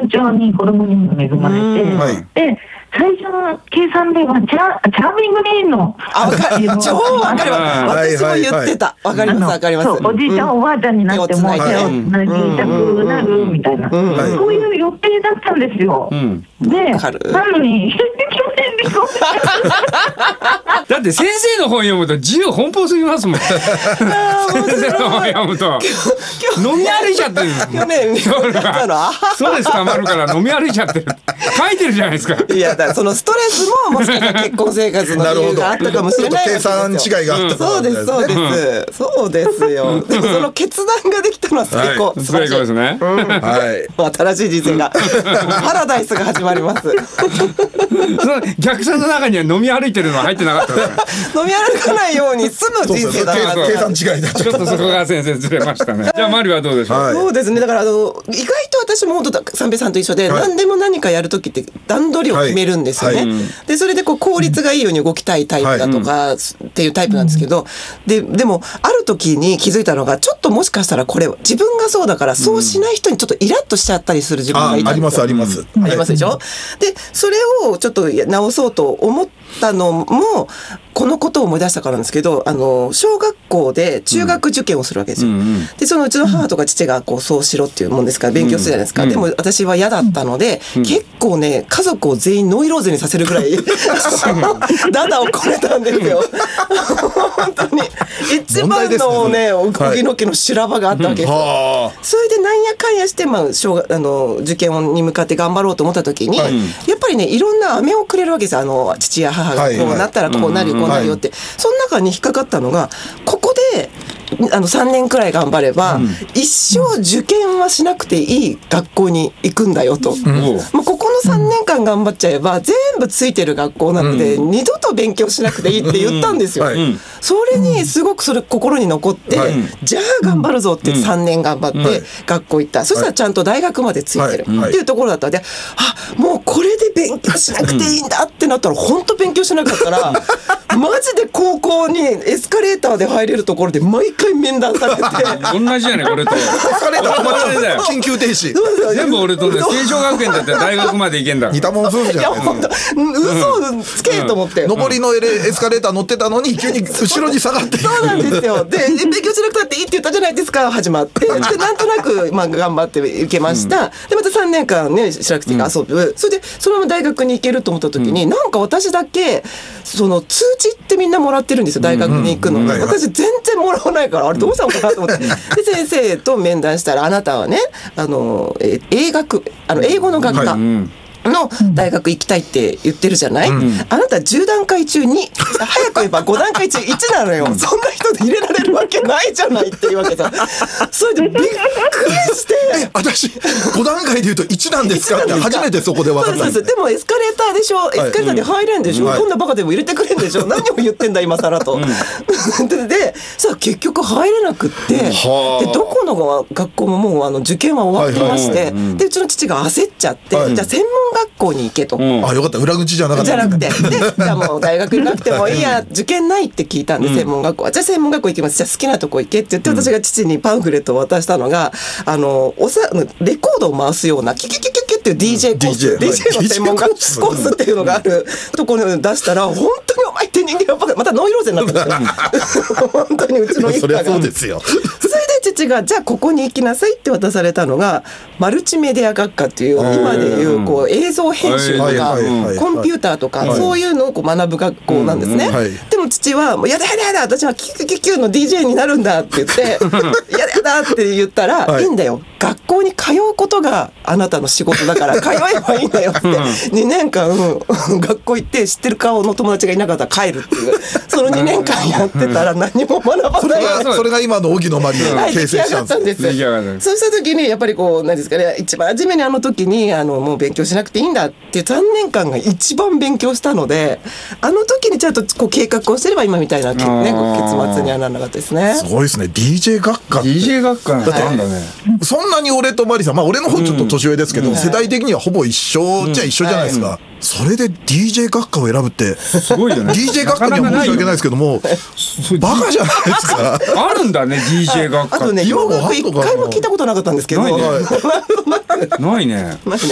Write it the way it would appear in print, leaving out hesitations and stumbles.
順調に子供にも恵まれて、で最初の計算ではチャーミングリーンの超わかります。私も言ってた。わかりますわかります。 おじいちゃんおばあちゃんになっても手をつなぎたくなるみたいな、そういう予定だったんですよ。でなのにだって先生の本読むと自由奔放すぎますもん。先生の本読むと飲み歩いちゃってる。 去年そうですたまるから飲み歩いちゃってる。書いてるじゃないですか。 いやだからそのストレスももしかしたら結婚生活の理由があったかもしれない。 計算違いがあった。 そうですそうです、そうですよ。でもその決断ができたのは最高。 最高ですね。 はい。 新しい人生がパラダイスが始まります。 その逆算の中には飲み歩いてるのは入ってなかったから。 飲み歩かないように済む人生だな。 計算違いだ。 ちょっとそこが先生ずれましたね。じゃあマリはどうでしょう。 そうですね。だから意外と私も本当三平さんと一緒で、何でも何かやるときって段取りを決めるんですよね。でそれでこう効率がいいように動きたいタイプだとかっていうタイプなんですけど、でもある時に気づいたのが、ちょっともしかしたらこれ自分がそうだからそうしない人にちょっとイラッとしちゃったりする自分がいたんですよ。 ありますありますでしょ。でそれをちょっと直そうと思ったのもこのことを思い出したからなんですけど、小学校で中学受験をするわけですよ。でそのうちの母とか父がこうそうしろっていうもんですから勉強するじゃないですか。でも私は嫌だったので、結構ね家族を全員ノイローゼにさせるぐらいダダをこねたんですよ。本当に一番のねおぎのきの修羅場があったわけですよ。それでなんやかんやして受験に向かって頑張ろうと思った時に、やっぱりねいろんな飴をくれるわけですよ。父や母がこうなったらこうなるよこうなるよって、その中に引っかかったのが、ここで3年くらい頑張れば、一生受験はしなくていい学校に行くんだよと、もうここの3年間頑張っちゃえば全部ついてる学校なので、二度と勉強しなくていいって言ったんですよ。それにすごくそれ心に残って、じゃあ頑張るぞって3年頑張って学校行った。そしたらちゃんと大学までついてるっていうところだったので、もうこれで勉強しなくていいんだってなったら、本当勉強しなかったらマジで高校にエスカレーターで入れるところで毎回面談されて同じじゃねこれと。エスカレーター止まっちゃうんだよ。 緊急停止。 全部俺とね、成城学園だって大学まで行けんだ。 似たもん夫婦じゃん。 いや本当嘘つけと思って。 上りのエスカレーター乗ってたのに急に後ろに下がって。 そうなんですよ。で勉強しなくたっていいって言ったじゃないですか始まって、でなんとなく頑張っていけました。でまた3年間ね白くて遊ぶ。それでそのまま大学に行けると思った時に、なんか私だけその通知ってみんなもらってるんですよ、大学に行くの。私全然もらわないから、あれどうしたのかなと思って。で先生と面談したら、あなたはね英語の学科の大学行きたいって言ってるじゃない、あなた10段階中に早く言えば5段階中1なのよ。そんな人で入れられるわけないじゃないっていうわけさ。それでびっくりして私5段階で言うと1なんですかって初めてそこで分かった。 そうでもエスカレーターでしょ、エスカレーターで入れんでしょ、こんなバカでも入れてくれんでしょ、何を言ってんだ今更と。でさあ結局入れなくって、でどこの学校ももう受験は終わってまして、でうちの父が焦っちゃって、じゃあ専門学校に行けと。 よかった、裏口じゃなかった。 じゃなくて、でじゃあもう大学行かなくてもいいや、受験ないって聞いたんで、専門学校はじゃあ専門学校行きます、じゃあ好きなとこ行けって言って、私が父にパンフレットを渡したのが、レコードを回すようなキュキュキュキュキュっていう DJ コース、DJ の専門学コースっていうのがあるところに出したら、本当にお前って人間はまたノイローゼになったんですよ。本当にうちの一家が。 そりゃそうですよ。 それで父がじゃあここに行きなさいって渡されたのがマルチメディア学科っていう、今でいうこう映像編集とかコンピューターとかそういうのをこう学ぶ学校なんですね。でも父はもうやだやだやだ、私はキュキュキュの DJ になるんだって言ってやだやだって言ったら、いいんだよ、学校に通うことがあなたの仕事だから通えばいいんだよって2年間学校行って知ってる顔の友達がいなかったら帰るっていう、その2年間やってたら何も学ばない。 それが今の荻野マリを形成したんです。 そうした時にやっぱりこう何ですかね、一番初めに時にもう勉強しなくていいんだって3年間が一番勉強したので、時にちゃんとこう計画をしてれば今みたいな、結末にはならなかったですね。 すごいですね、 DJ 学科って。 DJ 学科なんだね。 そんなに俺とマリさん、俺の方ちょっと年上ですけど、世代的にはほぼ一緒じゃ一緒じゃないですか。それで DJ 学科を選ぶってすごいよね。 DJ 学科には申し訳ないですけども、バカじゃないですか。 あるんだね DJ 学科。 あとね、洋楽一回も聞いたことなかったんですけど。 ないね。 ないね。